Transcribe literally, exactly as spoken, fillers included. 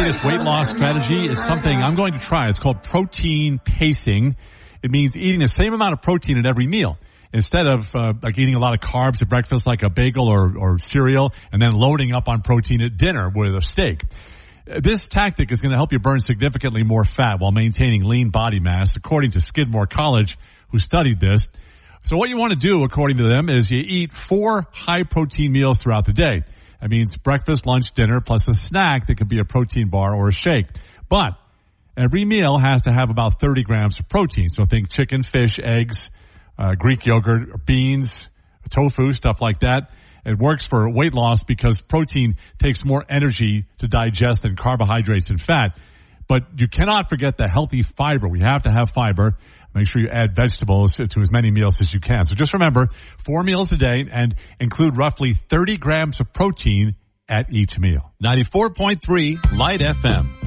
latest weight loss strategy. It's something I'm going to try. It's called protein pacing. It means eating the same amount of protein at every meal. Instead of uh, like eating a lot of carbs at breakfast like a bagel or, or cereal and then loading up on protein at dinner with a steak. This tactic is going to help you burn significantly more fat while maintaining lean body mass, according to Skidmore College, who studied this. So what you want to do, according to them, is you eat four high-protein meals throughout the day. That means breakfast, lunch, dinner, plus a snack that could be a protein bar or a shake. But every meal has to have about thirty grams of protein. So think chicken, fish, eggs, uh, Greek yogurt, beans, tofu, stuff like that. It works for weight loss because protein takes more energy to digest than carbohydrates and fat. But you cannot forget the healthy fiber. We have to have fiber. Make sure you add vegetables to as many meals as you can. So just remember, four meals a day and include roughly thirty grams of protein at each meal. ninety-four point three Light F M.